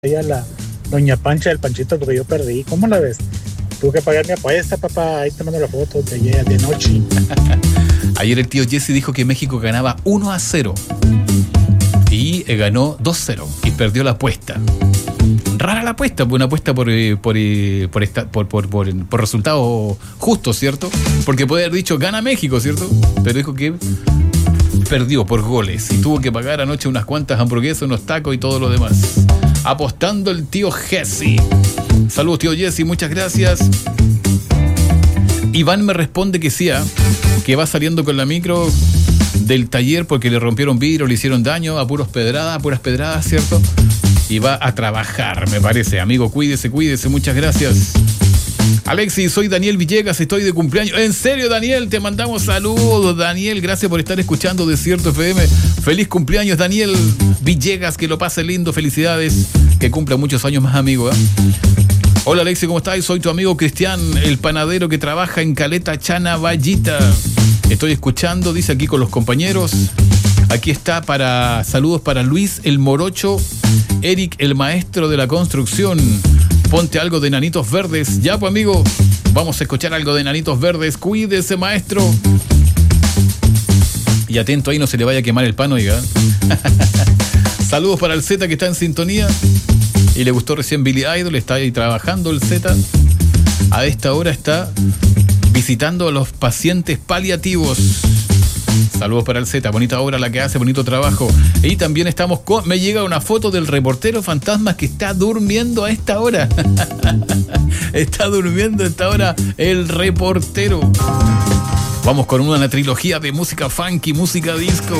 ahí a la doña Pancha del Panchito porque yo perdí. ¿Cómo la ves? Tuve que pagar mi apuesta, papá. Ahí te mando la foto de ayer, de noche. Ayer el tío Jesse dijo que México ganaba 1-0 y ganó 2-0 y perdió la apuesta. Rara la apuesta, una apuesta por resultado justo, ¿cierto? Porque puede haber dicho gana México, ¿cierto? Pero dijo que perdió por goles y tuvo que pagar anoche unas cuantas hamburguesas, unos tacos y todo lo demás. Apostando el tío Jesse. Saludos, tío Jesse, muchas gracias. Iván me responde que sí, que va saliendo con la micro del taller porque le rompieron vidrio, le hicieron daño a puras pedradas, ¿cierto? Y va a trabajar, me parece. Amigo, cuídese, muchas gracias. Alexis, soy Daniel Villegas, estoy de cumpleaños. En serio, Daniel, te mandamos saludos, Daniel. Gracias por estar escuchando Desierto FM. Feliz cumpleaños, Daniel Villegas, que lo pase lindo, felicidades. Que cumpla muchos años más, amigo, ¿eh? Hola, Alexis, ¿cómo estás? Soy tu amigo Cristian, el panadero que trabaja en Caleta Chanavallita. Estoy escuchando, dice aquí con los compañeros. Aquí está saludos para Luis el Morocho, Eric el maestro de la construcción. Ponte algo de Nanitos Verdes. Ya, pues, amigo, vamos a escuchar algo de Nanitos Verdes. Cuídese, maestro. Y atento ahí, no se le vaya a quemar el pan, oiga. Saludos para el Z que está en sintonía. Y le gustó recién Billy Idol, está ahí trabajando el Z. A esta hora está visitando a los pacientes paliativos. Saludos para el Z, bonita obra la que hace, bonito trabajo. Y también me llega una foto del reportero fantasma que está durmiendo a esta hora. Está durmiendo a esta hora el reportero. Vamos con una trilogía de música funky, música disco.